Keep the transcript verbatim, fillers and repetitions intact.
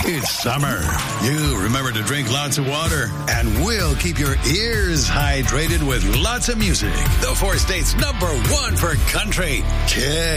It's summer. You remember to drink lots of water, and we'll keep your ears hydrated with lots of music. The four states number one for country. Kick.